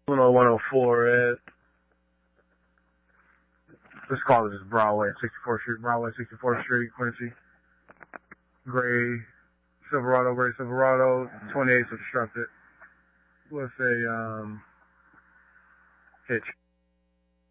10104 at, let's call it just Broadway, 64th Street, Broadway, 64th Street, Quincy. Gray Silverado, 28's obstructed with a hitch.